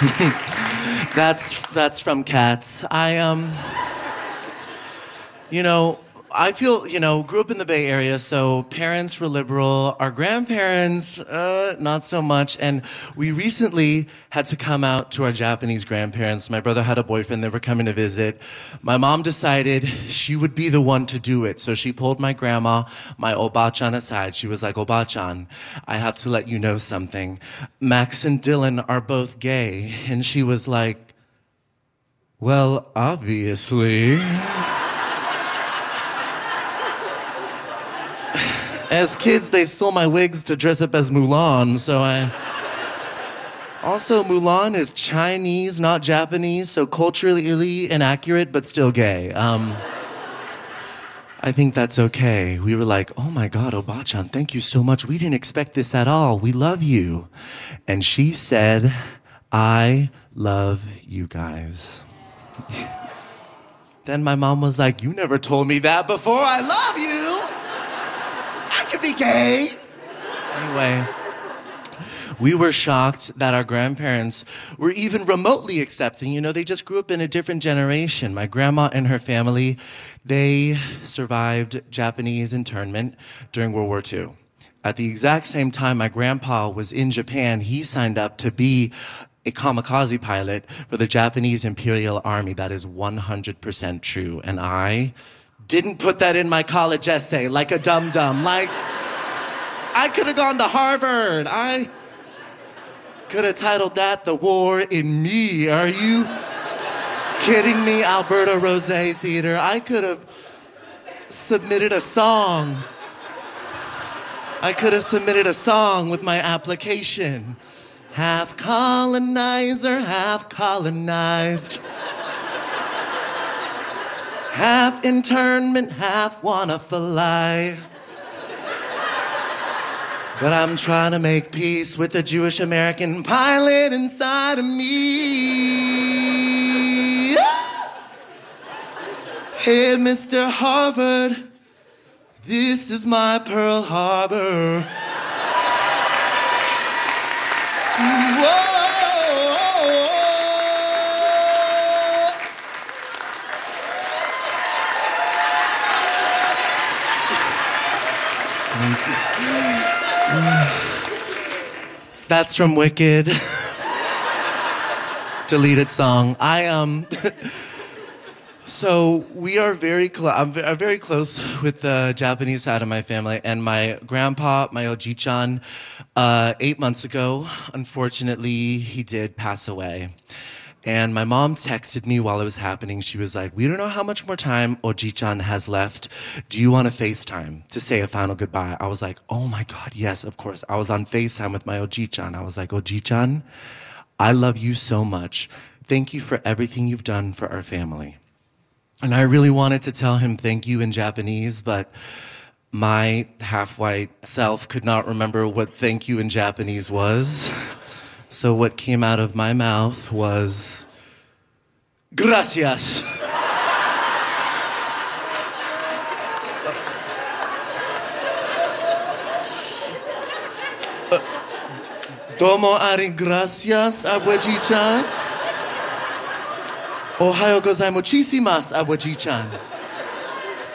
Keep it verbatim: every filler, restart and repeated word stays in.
That's that's from Cats. I um, you know, I feel you know grew up in the Bay Area, so parents were liberal. Our grandparents, uh, not so much. And we recently had to come out to our Japanese grandparents. My brother had a boyfriend; they were coming to visit. My mom decided she would be the one to do it, so she pulled my grandma, my Oba-chan, aside. She was like, "Oba-chan, I have to let you know something. Max and Dylan are both gay." And she was like, "Well, obviously." As kids, they stole my wigs to dress up as Mulan, so I... Also, Mulan is Chinese, not Japanese, so culturally inaccurate, but still gay. Um, I think that's okay. We were like, "Oh my God, Oba-chan, thank you so much. We didn't expect this at all. We love you." And she said, "I love you guys." Then my mom was like, "You never told me that before. I love you. I could be gay." Anyway, we were shocked that our grandparents were even remotely accepting. You know, they just grew up in a different generation. My grandma and her family, they survived Japanese internment during World War Two. At the exact same time my grandpa was in Japan, he signed up to be a kamikaze pilot for the Japanese Imperial Army. That is one hundred percent true. And I didn't put that in my college essay like a dum-dum. Like, I could have gone to Harvard. I could have titled that The War in Me. Are you kidding me, Alberta Rose Theater? I could have submitted a song. I could have submitted a song with my application. Half colonizer, half colonized. Half internment, half wanna fly. But I'm trying to make peace with the Jewish American pilot inside of me. Hey, Mister Harvard, this is my Pearl Harbor. Whoa. Thank you. That's from Wicked. Deleted song. I, um... So we are very close. I'm v- very close with the Japanese side of my family, and my grandpa, my Oji-chan, uh, eight months ago, unfortunately, he did pass away. And my mom texted me while it was happening. She was like, "We don't know how much more time Oji-chan has left. Do you want to FaceTime to say a final goodbye?" I was like, "Oh my God, yes, of course." I was on FaceTime with my Oji-chan. I was like, "Oji-chan, I love you so much. Thank you for everything you've done for our family." And I really wanted to tell him thank you in Japanese, but my half-white self could not remember what thank you in Japanese was. So what came out of my mouth was, "Gracias." uh, Domo ari gracias, Abuji-chan. Ohayo gozaimasu, abuji-chan.